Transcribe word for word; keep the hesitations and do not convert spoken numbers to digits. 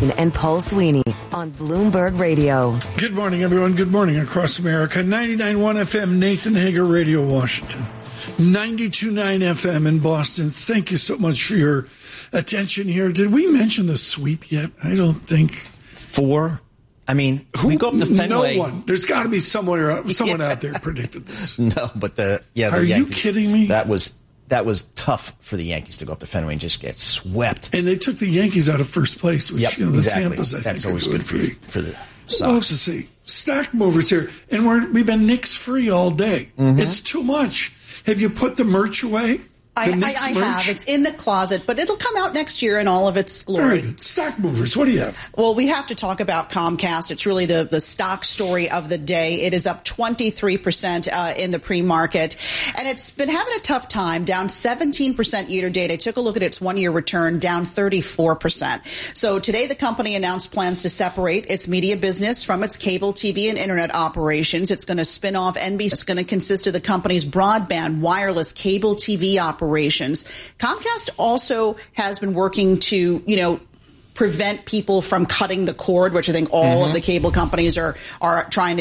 and Paul Sweeney on Bloomberg Radio. Good morning, everyone. Good morning across America. ninety-nine point one F M, Nathan Hager Radio, Washington. ninety-two point nine F M in Boston. Thank you so much for your attention here. Did we mention the sweep yet? I don't think. Four? I mean, Who, we go up to Fenway. No one. There's got to be somewhere, someone yeah. out there predicted this. No, but the yeah. The Are Yankees, you kidding me? That was that was tough for the Yankees to go up to Fenway and just get swept. And they took the Yankees out of first place, which yep, you know, the exactly. Tampa's, I That's think, always good for pretty. for the Sox. Well, let's see. Stack movers here, and we're, we've been Knicks free all day. Mm-hmm. It's too much. Have you put the merch away? I, I, I have. It's in the closet, but it'll come out next year in all of its glory. Very good. Stock movers, what do you have? Well, we have to talk about Comcast. It's really the, the stock story of the day. It is up twenty-three percent uh, in the pre-market, and it's been having a tough time, down seventeen percent year-to-date. I took a look at its one-year return, down thirty-four percent. So today the company announced plans to separate its media business from its cable T V and internet operations. It's going to spin off N B C. It's going to consist of the company's broadband, wireless, cable T V operations. Operations. Comcast also has been working to, you know, prevent people from cutting the cord, which I think all mm-hmm. of the cable companies are are trying to